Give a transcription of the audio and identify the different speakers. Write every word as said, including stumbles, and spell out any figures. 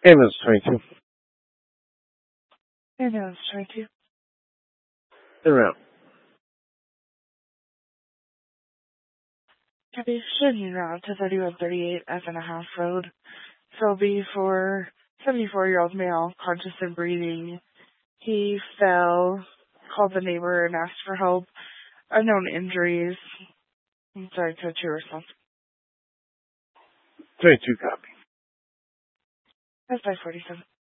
Speaker 1: Ambulance twenty-two.
Speaker 2: Ambulance twenty-two.
Speaker 1: En route.
Speaker 2: Copy. Shooting route to thirty-one thirty-eight F and a half Road. Philby for seventy-four-year-old male, conscious and breathing. He fell, called the neighbor and asked for help. Unknown injuries. I'm sorry, to your response.
Speaker 1: twenty-two copy.
Speaker 2: That's by forty-seven.